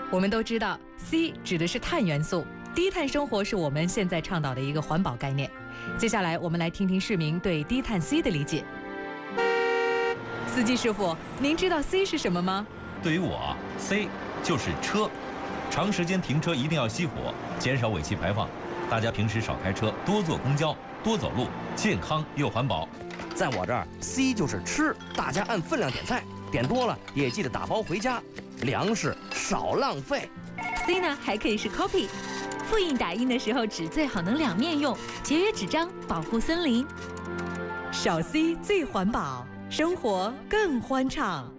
我们都知道 C 指的是碳元素，低碳生活是我们现在倡导的一个环保概念。接下来我们来听听市民对低碳 C 的理解。司机师傅，您知道 C 是什么吗？ 对于我 ，C 就是车，长时间停车一定要熄火，减少尾气排放。大家平时少开车，多坐公交，多走路，健康又环保。 在我这儿 ，C 就是吃，大家按分量点菜，点多了也记得打包回家，粮食少浪费。 C 呢还可以是 copy， 复印打印的时候纸最好能两面用，节约纸张，保护森林。 少 C 最环保，生活更欢畅。